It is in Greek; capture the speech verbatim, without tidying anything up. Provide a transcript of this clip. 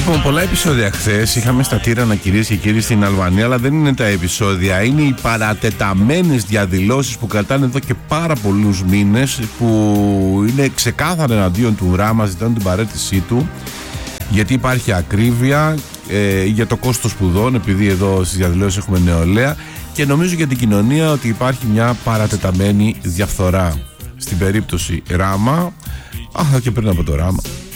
Λοιπόν, πολλά επεισόδια χθες είχαμε στα τύρανα, κυρίες και κύριοι, στην Αλβανία, αλλά δεν είναι τα επεισόδια, είναι οι παρατεταμένες διαδηλώσεις που κρατάνε εδώ και πάρα πολλούς μήνες, που είναι ξεκάθαρα εναντίον του Ράμα, ζητάνε την παραίτησή του, γιατί υπάρχει ακρίβεια ε, για το κόστος σπουδών, επειδή εδώ στις διαδηλώσεις έχουμε νεολαία, και νομίζω για την κοινωνία ότι υπάρχει μια παρατεταμένη διαφθορά. Στην περίπτωση Ράμα, α, και πριν από το Ράμα,